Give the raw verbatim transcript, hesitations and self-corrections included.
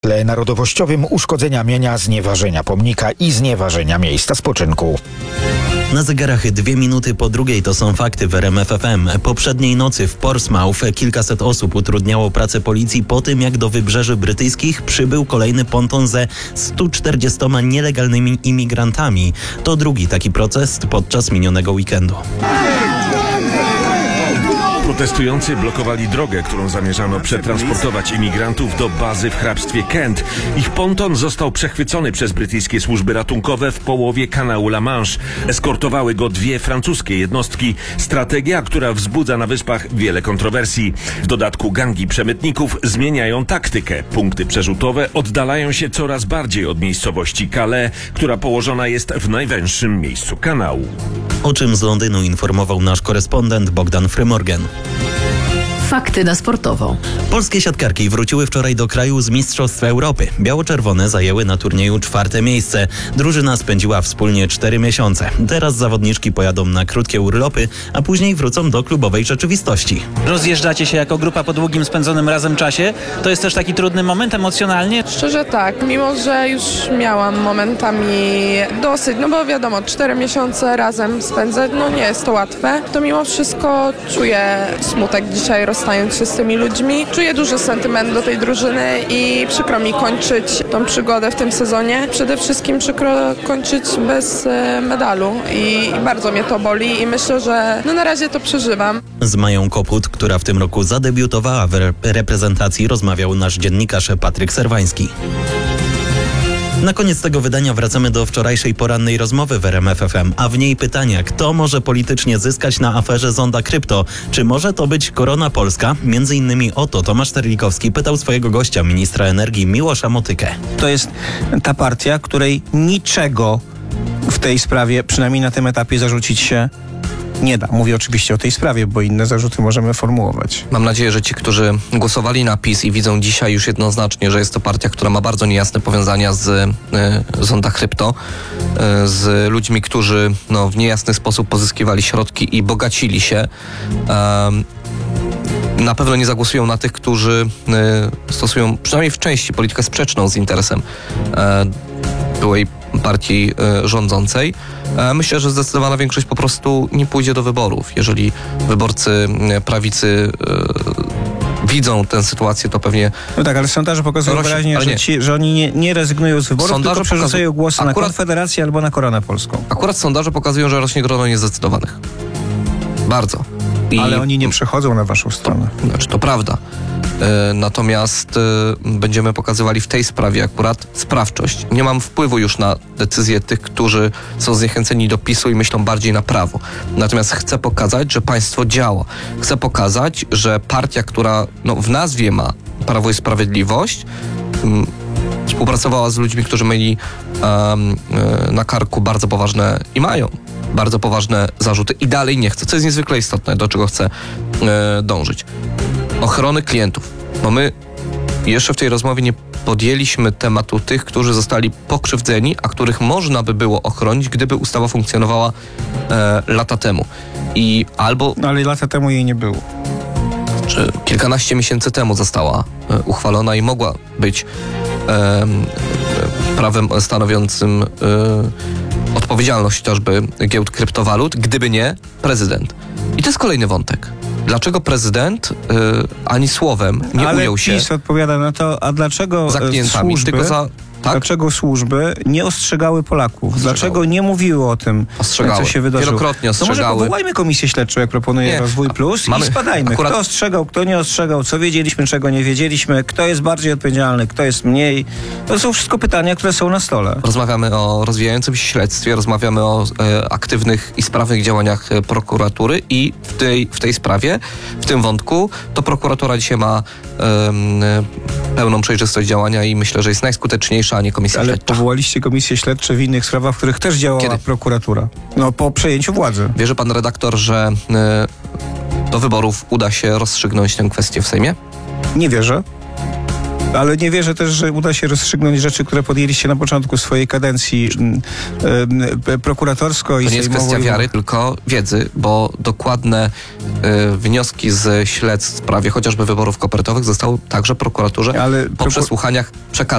umyśle narodowościowym, uszkodzenia mienia, znieważenia pomnika i znieważenia miejsca spoczynku. Na zegarach dwie minuty po drugiej to są fakty w R M F F M. Poprzedniej nocy w Portsmouth kilkaset osób utrudniało pracę policji po tym, jak do wybrzeży brytyjskich przybył kolejny ponton ze stu czterdziestoma nielegalnymi imigrantami. To drugi taki protest podczas minionego weekendu. Protestujący blokowali drogę, którą zamierzano przetransportować imigrantów do bazy w hrabstwie Kent. Ich ponton został przechwycony przez brytyjskie służby ratunkowe w połowie kanału La Manche. Eskortowały go dwie francuskie jednostki. Strategia, która wzbudza na wyspach wiele kontrowersji. W dodatku gangi przemytników zmieniają taktykę. Punkty przerzutowe oddalają się coraz bardziej od miejscowości Calais, która położona jest w najwęższym miejscu kanału. O czym z Londynu informował nasz korespondent Bogdan Frymorgan. Fakty na sportowo. Polskie siatkarki wróciły wczoraj do kraju z Mistrzostw Europy. Biało-czerwone zajęły na turnieju czwarte miejsce. Drużyna spędziła wspólnie cztery miesiące. Teraz zawodniczki pojadą na krótkie urlopy, a później wrócą do klubowej rzeczywistości. Rozjeżdżacie się jako grupa po długim spędzonym razem czasie. To jest też taki trudny moment emocjonalnie? Szczerze tak, mimo że już miałam momentami dosyć, no bo wiadomo, cztery miesiące razem spędzać, no nie jest to łatwe, to mimo wszystko czuję smutek dzisiaj rozstając się z tymi ludźmi. Czuję duży sentyment do tej drużyny i przykro mi kończyć tą przygodę w tym sezonie. Przede wszystkim przykro kończyć bez e, medalu i, i bardzo mnie to boli i myślę, że no na razie to przeżywam. Z Mają Koput, która w tym roku zadebiutowała w re- reprezentacji, rozmawiał nasz dziennikarz Patryk Serwański. Na koniec tego wydania wracamy do wczorajszej porannej rozmowy w R M F F M, a w niej pytania, kto może politycznie zyskać na aferze Zonda Krypto? Czy może to być Korona Polska? Między innymi o to Tomasz Terlikowski pytał swojego gościa, ministra energii Miłosza Motykę. To jest ta partia, której niczego w tej sprawie, przynajmniej na tym etapie, zarzucić się nie da. Mówię oczywiście o tej sprawie, bo inne zarzuty możemy formułować. Mam nadzieję, że ci, którzy głosowali na PiS i widzą dzisiaj już jednoznacznie, że jest to partia, która ma bardzo niejasne powiązania z y, Zonda Krypto, y, z ludźmi, którzy no, w niejasny sposób pozyskiwali środki i bogacili się, y, na pewno nie zagłosują na tych, którzy y, stosują przynajmniej w części politykę sprzeczną z interesem y, byłej partii y, rządzącej. E, myślę, że zdecydowana większość po prostu nie pójdzie do wyborów. Jeżeli wyborcy y, prawicy y, widzą tę sytuację, to pewnie... No tak, ale sondaże pokazują rośnie, wyraźnie, że, ci, że oni nie, nie rezygnują z wyborów, sondaże tylko przerzucają głosy akurat, na Konfederację albo na Koronę Polską. Akurat sondaże pokazują, że rośnie grono niezdecydowanych. Bardzo. I, ale oni nie przechodzą na waszą stronę. Znaczy, to prawda. E, natomiast e, będziemy pokazywali w tej sprawie akurat sprawczość. Nie mam wpływu już na decyzje tych, którzy są zniechęceni do PiSu i myślą bardziej na prawo. Natomiast chcę pokazać, że państwo działa. Chcę pokazać, że partia, która no, w nazwie ma Prawo i Sprawiedliwość, m, współpracowała z ludźmi, którzy mieli um, na karku bardzo poważne i mają bardzo poważne zarzuty i dalej nie chcę, co jest niezwykle istotne, do czego chcę e, dążyć. Ochrony klientów. No my jeszcze w tej rozmowie nie podjęliśmy tematu tych, którzy zostali pokrzywdzeni, a których można by było ochronić, gdyby ustawa funkcjonowała e, lata temu. I albo... No ale lata temu jej nie było. Czy kilkanaście miesięcy temu została e, uchwalona i mogła być e, prawem stanowiącym e, odpowiedzialność chociażby giełd kryptowalut, gdyby nie prezydent. I to jest kolejny wątek. Dlaczego prezydent y, ani słowem nie ale ujął się... Ale PiS odpowiada na to, a dlaczego za klientami, służby... tylko za... Tak? Dlaczego służby nie ostrzegały Polaków? Ostrzegały. Dlaczego nie mówiły o tym, ostrzegały. co się wydarzyło? Wielokrotnie ostrzegały. No może powołajmy komisję śledczą, jak proponuje nie. Rozwój Plus mamy, i spadajmy. Akurat... Kto ostrzegał, kto nie ostrzegał, co wiedzieliśmy, czego nie wiedzieliśmy, kto jest bardziej odpowiedzialny, kto jest mniej. To są wszystko pytania, które są na stole. Rozmawiamy o rozwijającym się śledztwie, rozmawiamy o e, aktywnych i sprawnych działaniach e, prokuratury i w tej, w tej sprawie, w tym wątku, to prokuratura dzisiaj ma e, pełną przejrzystość działania i myślę, że jest najskuteczniejsza, a nie komisja Ale śledcza. Powołaliście komisje śledcze w innych sprawach, w których też działała Kiedy? prokuratura. No po przejęciu władzy. Wierzy pan redaktor, że y, do wyborów uda się rozstrzygnąć tę kwestię w Sejmie? Nie wierzę. Ale nie wierzę też, że uda się rozstrzygnąć rzeczy, które podjęliście na początku swojej kadencji y, y, prokuratorsko i To nie jest kwestia wiary, tylko wiedzy, bo dokładne y, wnioski z śledztw w sprawie chociażby wyborów kopertowych zostały także prokuraturze Ale po prokur- przesłuchaniach przekazane.